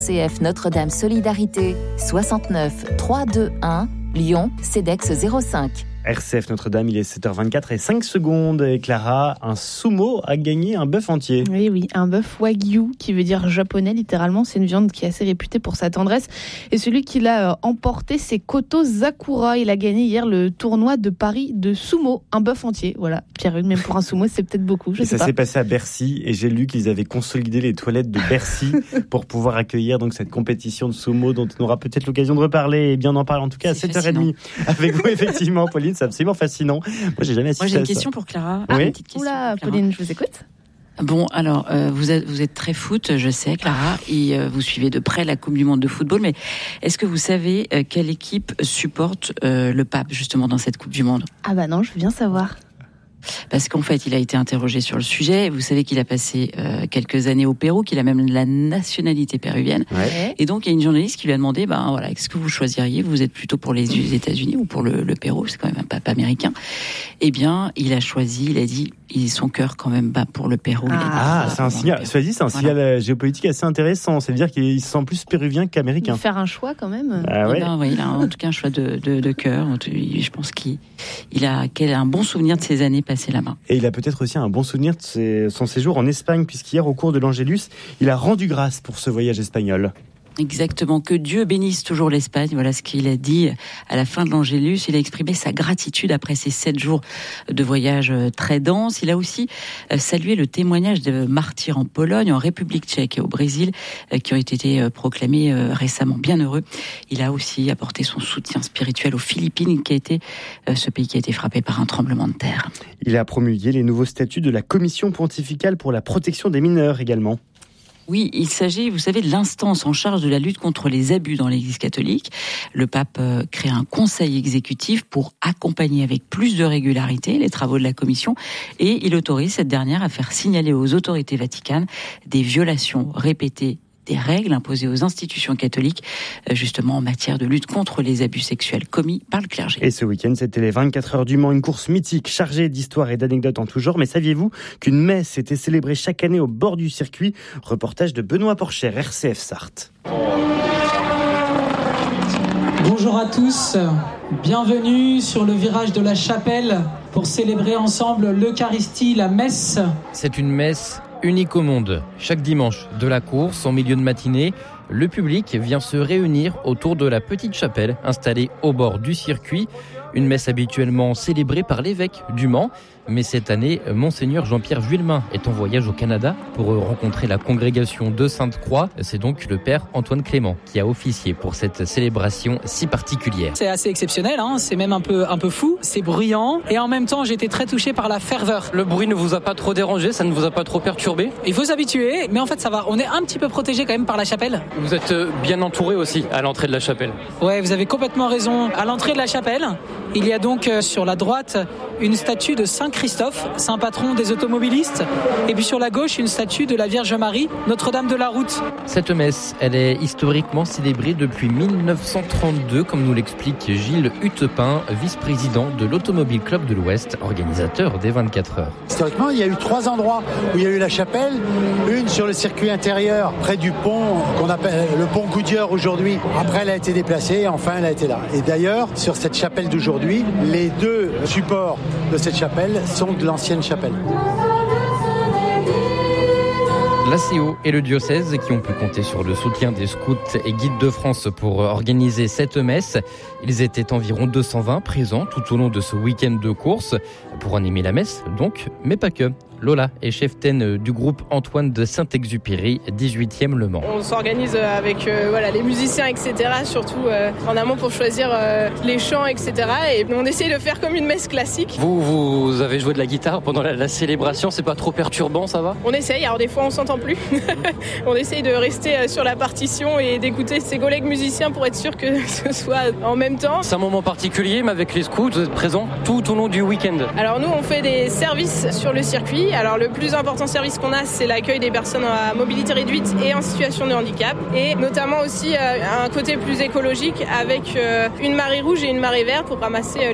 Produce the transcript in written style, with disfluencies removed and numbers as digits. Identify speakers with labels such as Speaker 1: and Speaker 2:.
Speaker 1: CF Notre-Dame Solidarité 69 321 Lyon CEDEX 05.
Speaker 2: RCF Notre-Dame, il est 7h24 et 5 secondes. Et Clara, un sumo a gagné un bœuf entier.
Speaker 3: Oui, un bœuf wagyu, qui veut dire japonais littéralement. C'est une viande qui est assez réputée pour sa tendresse. Et celui qui l'a emporté, c'est Koto Zakura. Il a gagné hier le tournoi de Paris de sumo, un bœuf entier. Voilà, Pierre-Hugues, même pour un sumo, c'est peut-être beaucoup.
Speaker 2: Ça s'est passé à Bercy et j'ai lu qu'ils avaient consolidé les toilettes de Bercy pour pouvoir accueillir donc cette compétition de sumo dont on aura peut-être l'occasion de reparler et bien en parler en tout cas à 7h30 avec vous effectivement Pauline. C'est absolument fascinant. Moi, j'ai jamais assisté à ça.
Speaker 4: Moi, j'ai une question pour Clara.
Speaker 2: Oui.
Speaker 4: Une petite question
Speaker 3: Oula,
Speaker 4: pour Clara.
Speaker 3: Pauline, je vous écoute.
Speaker 4: Bon, alors, vous êtes très foot, je sais, Clara, et vous suivez de près la Coupe du Monde de football, mais est-ce que vous savez quelle équipe supporte le pape, justement, dans cette Coupe du Monde ?
Speaker 3: Ah bah non, je veux bien savoir.
Speaker 4: Parce qu'en fait, il a été interrogé sur le sujet. Vous savez qu'il a passé quelques années au Pérou, qu'il a même la nationalité péruvienne.
Speaker 2: Ouais.
Speaker 4: Et donc, il y a une journaliste qui lui a demandé, est-ce que vous choisiriez ? Vous êtes plutôt pour les États-Unis ou pour le Pérou ? C'est quand même un pape américain. Eh bien, il a choisi, il a dit, son cœur quand même bat pour le Pérou.
Speaker 2: C'est un signal. Soit dit, c'est un signal géopolitique assez intéressant. C'est-à-dire qu'il se sent plus péruvien qu'américain.
Speaker 3: Faire un choix quand même.
Speaker 2: Ah ouais.
Speaker 4: Il a en tout cas un choix de cœur. Je pense qu'il a un bon souvenir de ces années passées là-bas.
Speaker 2: Et il a peut-être aussi un bon souvenir de son séjour en Espagne, puisqu'hier, au cours de l'Angélus, il a rendu grâce pour ce voyage espagnol.
Speaker 4: Exactement, que Dieu bénisse toujours l'Espagne. Voilà ce qu'il a dit à la fin de l'Angélus. Il a exprimé sa gratitude après ces 7 jours de voyage très dense. Il a aussi salué le témoignage de martyrs en Pologne, en République tchèque et au Brésil, qui ont été proclamés récemment bienheureux. Il a aussi apporté son soutien spirituel aux Philippines, ce pays qui a été frappé par un tremblement de terre.
Speaker 2: Il a promulgué les nouveaux statuts de la Commission pontificale pour la protection des mineurs également.
Speaker 4: Oui, il s'agit, vous savez, de l'instance en charge de la lutte contre les abus dans l'Église catholique. Le pape crée un conseil exécutif pour accompagner avec plus de régularité les travaux de la commission et il autorise cette dernière à faire signaler aux autorités vaticanes des violations répétées des règles imposées aux institutions catholiques, justement en matière de lutte contre les abus sexuels commis par le clergé.
Speaker 2: Et ce week-end, c'était les 24 heures du Mans, une course mythique chargée d'histoires et d'anecdotes en tout genre. Mais saviez-vous qu'une messe était célébrée chaque année au bord du circuit ? Reportage de Benoît Porcher, RCF Sarthe.
Speaker 5: Bonjour à tous, bienvenue sur le virage de la chapelle pour célébrer ensemble l'Eucharistie, la messe.
Speaker 6: C'est une messe unique au monde. Chaque dimanche de la course, en milieu de matinée, le public vient se réunir autour de la petite chapelle installée au bord du circuit. Une messe habituellement célébrée par l'évêque du Mans. Mais cette année, Monseigneur Jean-Pierre Vuillemin est en voyage au Canada pour rencontrer la congrégation de Sainte-Croix. C'est donc le père Antoine Clément qui a officié pour cette célébration si particulière.
Speaker 5: C'est assez exceptionnel, c'est même un peu fou, c'est bruyant et en même temps j'ai été très touché par la ferveur.
Speaker 7: Le bruit ne vous a pas trop dérangé, ça ne vous a pas trop perturbé ?
Speaker 5: Il faut s'habituer, mais en fait ça va, on est un petit peu protégé quand même par la chapelle.
Speaker 7: Vous êtes bien entouré aussi à l'entrée de la chapelle.
Speaker 5: Ouais, vous avez complètement raison. À l'entrée de la chapelle, il y a donc sur la droite une statue de Saint Christophe, saint patron des automobilistes, et puis sur la gauche une statue de la Vierge Marie, Notre-Dame de la Route.
Speaker 6: Cette messe, elle est historiquement célébrée depuis 1932, comme nous l'explique Gilles Huttepin, vice-président de l'Automobile Club de l'Ouest, organisateur des 24 heures.
Speaker 8: Historiquement, il y a eu 3 endroits où il y a eu la chapelle, une sur le circuit intérieur, près du pont qu'on appelle le pont Goudieur aujourd'hui. Après, elle a été déplacée et enfin, elle a été là. Et d'ailleurs, sur cette chapelle d'aujourd'hui, les 2 supports de cette chapelle sont de l'ancienne chapelle.
Speaker 6: L'ACO et le diocèse qui ont pu compter sur le soutien des scouts et guides de France pour organiser cette messe. Ils étaient environ 220 présents tout au long de ce week-end de course pour animer la messe donc, mais pas que. Lola est cheftaine du groupe Antoine de Saint-Exupéry, 18e Le Mans.
Speaker 9: On s'organise avec les musiciens, etc., surtout en amont pour choisir les chants, etc. Et on essaye de faire comme une messe classique.
Speaker 7: Vous avez joué de la guitare pendant la célébration, c'est pas trop perturbant, ça va ?
Speaker 9: On essaye, alors des fois on s'entend plus. On essaye de rester sur la partition et d'écouter ses collègues musiciens pour être sûr que ce soit en même temps.
Speaker 7: C'est un moment particulier, mais avec les scouts, vous êtes présents tout au long du week-end.
Speaker 9: Alors nous, on fait des services sur le circuit. Alors le plus important service qu'on a, c'est l'accueil des personnes à mobilité réduite et en situation de handicap. Et notamment aussi un côté plus écologique avec une marée rouge et une marée verte pour ramasser